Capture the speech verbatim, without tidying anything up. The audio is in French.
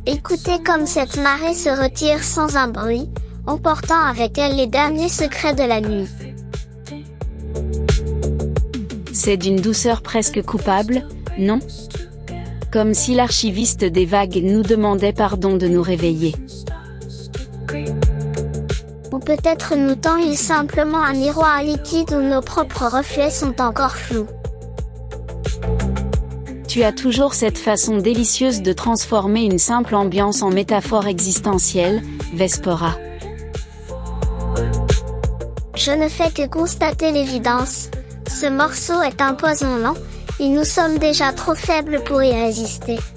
Écoutez comme cette marée se retire sans un bruit, emportant avec elle les derniers secrets de la nuit. C'est d'une douceur presque coupable, non? Comme si l'archiviste des vagues nous demandait pardon de nous réveiller. Ou peut-être nous tend-il simplement un miroir liquide où nos propres reflets sont encore flous. Tu as toujours cette façon délicieuse de transformer une simple ambiance en métaphore existentielle, Vespera. Je ne fais que constater l'évidence. Ce morceau est un poison lent, et nous sommes déjà trop faibles pour y résister.